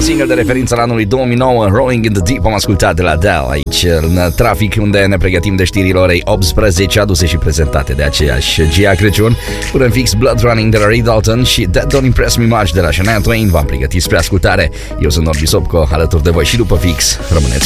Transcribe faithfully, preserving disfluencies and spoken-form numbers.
single de referință la anului două mii nouă, Rolling in the Deep, am ascultat de la Adele aici în trafic, unde ne pregătim de știrile orei optsprezece, aduse și prezentate de aceeași Gia Crăciun. Până în fix, Blood Running de la Ray Dalton și That Don't Impress Me Much de la Shania Twain v-am pregătit spre ascultare. Eu sunt Norbi Sopco, alături de voi și după fix. Rămâneți